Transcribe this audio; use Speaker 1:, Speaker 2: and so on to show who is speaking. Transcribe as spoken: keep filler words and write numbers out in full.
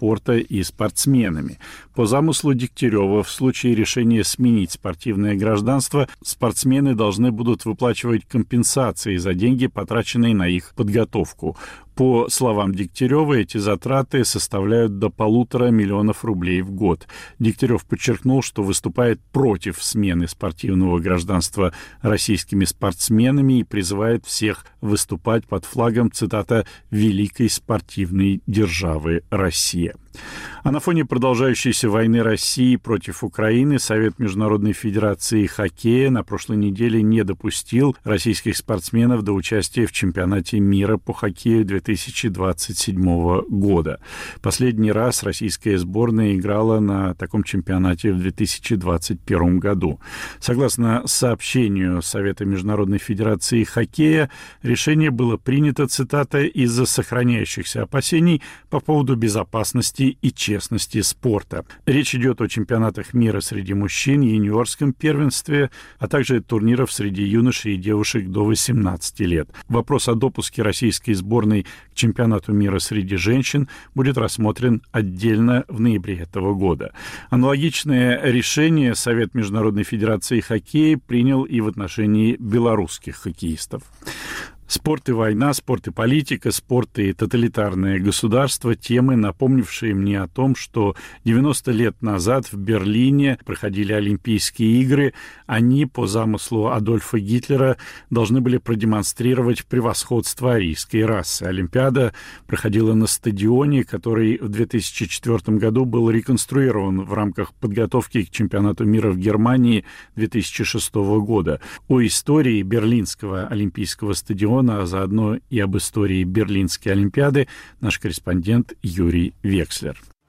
Speaker 1: спорта и спортсменами. По замыслу Дегтярева, в случае решения сменить спортивное гражданство, спортсмены должны будут выплачивать компенсации за деньги, потраченные на их подготовку. По словам Дегтярева, эти затраты составляют до полутора миллионов рублей в год. Дегтярев подчеркнул, что выступает против смены спортивного гражданства российскими спортсменами и призывает всех выступать под флагом, цитата, «великой спортивной державы Россия». А на фоне продолжающейся войны России против Украины Совет Международной Федерации Хоккея на прошлой неделе не допустил российских спортсменов до участия в чемпионате мира по хоккею две тысячи двадцать седьмого года. Последний раз российская сборная играла на таком чемпионате в две тысячи двадцать первом году. Согласно сообщению Совета Международной Федерации Хоккея, решение было принято, цитата, «из-за сохраняющихся опасений по поводу безопасности и честности спорта». Речь идет о чемпионатах мира среди мужчин, юниорском первенстве, а также турниров среди юношей и девушек до восемнадцати лет. Вопрос о допуске российской сборной к чемпионату мира среди женщин будет рассмотрен отдельно в ноябре этого года. Аналогичное решение Совет Международной Федерации Хоккея принял и в отношении белорусских хоккеистов. Спорт и война, спорт и политика, спорт и тоталитарное государство – темы, напомнившие мне о том, что девяносто лет назад в Берлине проходили Олимпийские игры. Они, по замыслу Адольфа Гитлера, должны были продемонстрировать превосходство арийской расы. Олимпиада проходила на стадионе, который в две тысячи четвёртом году был реконструирован в рамках подготовки к чемпионату мира в Германии две тысячи шестого года. О истории Берлинского Олимпийского стадиона, а заодно и об истории Берлинской Олимпиады наш корреспондент Юрий Векслер.